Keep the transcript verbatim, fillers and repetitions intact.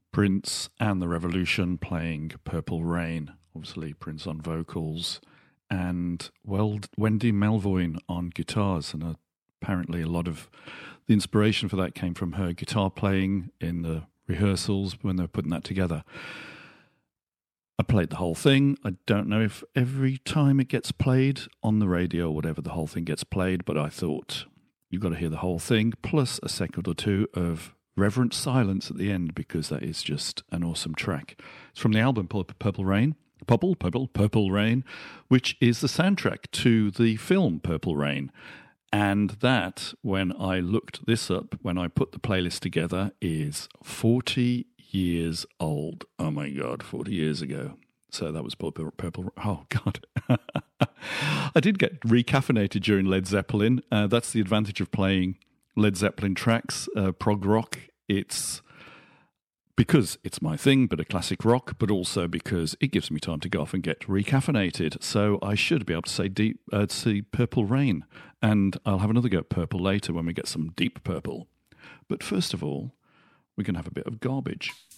Prince and the Revolution playing Purple Rain, obviously Prince on vocals, and well, Wendy Melvoin on guitars. And apparently a lot of the inspiration for that came from her guitar playing in the rehearsals when they were putting that together. I played the whole thing. I don't know if every time it gets played on the radio or whatever, the whole thing gets played, but I thought you've got to hear the whole thing, plus a second or two of reverent silence at the end, because that is just an awesome track. It's from the album Purple Rain, Purple, Purple, Purple Rain, which is the soundtrack to the film Purple Rain. And that, when I looked this up, when I put the playlist together, is forty years old. Oh my God, forty years ago. So that was Purple, purple oh God. I did get recaffeinated during Led Zeppelin. Uh, that's the advantage of playing Led Zeppelin tracks, uh, prog rock. It's because it's my thing, but a classic rock, but also because it gives me time to go off and get recaffeinated. So I should be able to say deep, uh, see Purple Rain, and I'll have another go at Purple later when we get some deep purple. But first of all, we're going to have a bit of garbage.